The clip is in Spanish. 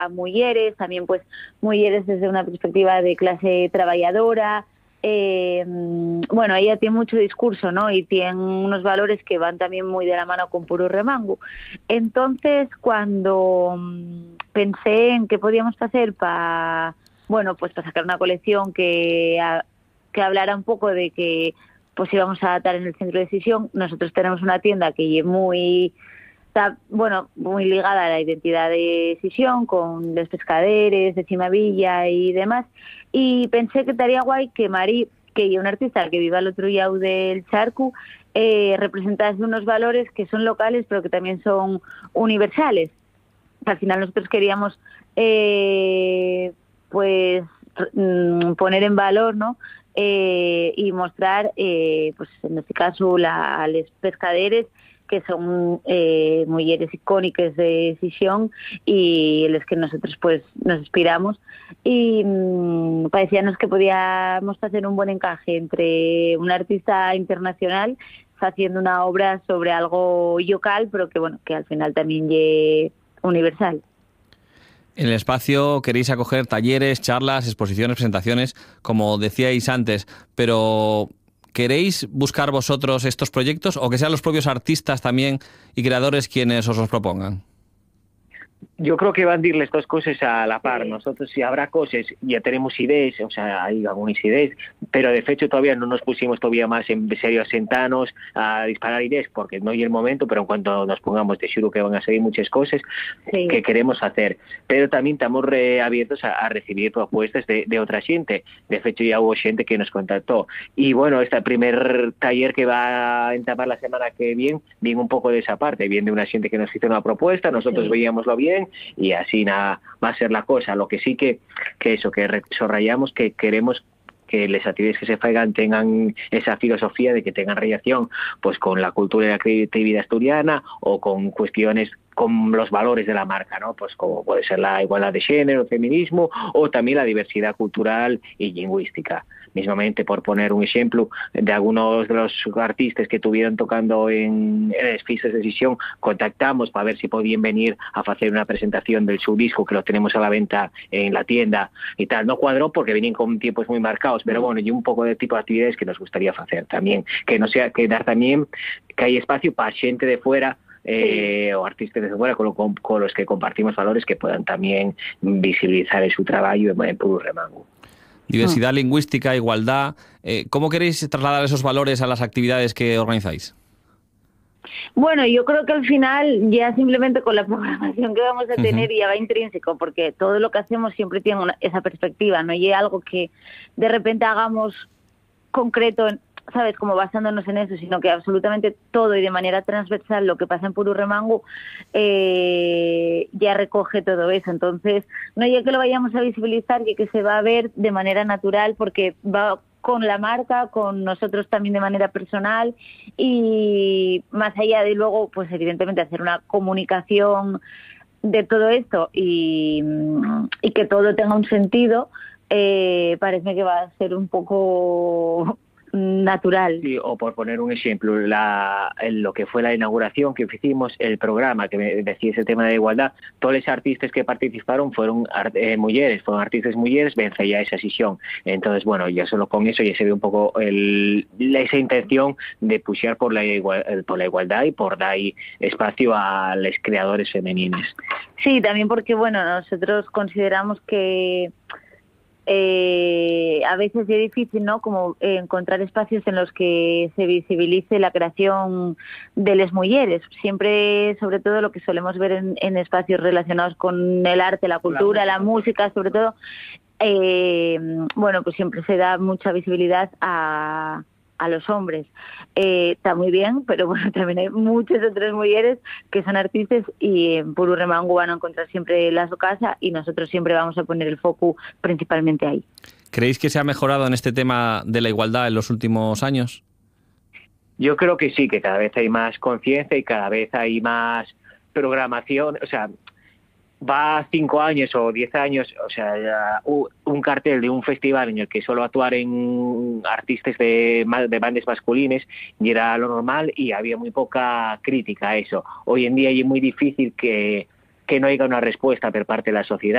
mujeres, también pues mujeres desde una perspectiva de clase trabajadora. Bueno, ella tiene mucho discurso, ¿no? Y tiene unos valores que van también muy de la mano con Purru Remangu. Entonces, cuando pensé en qué podíamos hacer para, bueno, pues para sacar una colección que hablara un poco de que pues íbamos a estar en el centro de decisión. Nosotros tenemos una tienda que es está, bueno, muy ligada a la identidad de decisión, con los pescaderes de Chimavilla y demás, y pensé que estaría guay que Mari, que es una artista que vive al otro lado del charco, representase unos valores que son locales pero que también son universales. Al final nosotros queríamos pues poner en valor, ¿no? Y mostrar, pues en este caso, a los pescaderes, que son mujeres icónicas de decisión y en las que nosotros pues nos inspiramos, y parecíanos que podíamos hacer un buen encaje entre un artista internacional haciendo una obra sobre algo local, pero que bueno, que al final también es universal. En el espacio queréis acoger talleres, charlas, exposiciones, presentaciones, como decíais antes, pero ¿queréis buscar vosotros estos proyectos o que sean los propios artistas también y creadores quienes os los propongan? Yo creo que van a ir las dos cosas a la par. Sí. Nosotros, si habrá cosas, ya tenemos ideas, o sea, hay algunas ideas, pero de hecho todavía no nos pusimos todavía más en serio a sentarnos a disparar ideas, porque no hay el momento, pero en cuanto nos pongamos, de seguro que van a salir muchas cosas que queremos hacer. Pero también estamos abiertos a recibir propuestas de otra gente. De hecho, ya hubo gente que nos contactó. Y bueno, este primer taller que va a entamar la semana que viene un poco de esa parte. Viene de una gente que nos hizo una propuesta, nosotros veíamoslo bien, y así nada va a ser la cosa. Lo que sí que subrayamos que queremos que las actividades que se hagan tengan esa filosofía de que tengan relación pues con la cultura y la creatividad asturiana, o con cuestiones con los valores de la marca, ¿no? Pues como puede ser la igualdad de género, el feminismo, o también la diversidad cultural y lingüística. Mismamente, por poner un ejemplo, de algunos de los artistas que estuvieron tocando en las fiestas de decisión, contactamos para ver si podían venir a hacer una presentación del su disco, que lo tenemos a la venta en la tienda y tal. No cuadró porque venían con tiempos muy marcados, pero bueno, y un poco de tipo de actividades que nos gustaría hacer también, que no sea, que dar también que hay espacio para gente de fuera, o artistas de fuera con los que compartimos valores, que puedan también visibilizar su trabajo en Purru Remangu. Diversidad lingüística, igualdad. ¿Cómo queréis trasladar esos valores a las actividades que organizáis? Bueno, yo creo que al final ya simplemente con la programación que vamos a tener ya va intrínseco, porque todo lo que hacemos siempre tiene esa perspectiva, no y algo que de repente hagamos concreto, ¿sabes? Como basándonos en eso, sino que absolutamente todo y de manera transversal lo que pasa en Purru Remangu ya recoge todo eso. Entonces, no ya que lo vayamos a visibilizar, y que se va a ver de manera natural, porque va con la marca, con nosotros también de manera personal, y más allá de luego, pues evidentemente hacer una comunicación de todo esto y que todo tenga un sentido, parece que va a ser un poco natural. Sí, o por poner un ejemplo, lo que fue la inauguración que hicimos, el programa que decía ese tema de igualdad, todos los artistas que participaron fueron mujeres, fueron artistas mujeres, vence ya esa sesión. Entonces, bueno, ya solo con eso ya se ve un poco esa intención de pushear por la igualdad y por dar espacio a los creadores femeninos. Sí, también porque, bueno, nosotros consideramos que a veces es difícil, ¿no? Como encontrar espacios en los que se visibilice la creación de las mujeres. Siempre, sobre todo, lo que solemos ver en espacios relacionados con el arte, la cultura, la música, sobre todo, bueno, pues siempre se da mucha visibilidad a los hombres. Está muy bien, pero bueno, también hay muchas otras mujeres que son artistas, y en Purru Remangu van a encontrar siempre la su casa, y nosotros siempre vamos a poner el foco principalmente ahí. ¿Creéis que se ha mejorado en este tema de la igualdad en los últimos años? Yo creo que sí, que cada vez hay más conciencia y cada vez hay más programación. O sea, va 5 años o 10 años, o sea, un cartel de un festival en el que solo actuaran artistas de bandas masculinas, y era lo normal, y había muy poca crítica a eso. Hoy en día es muy difícil que no haya una respuesta por parte de la sociedad.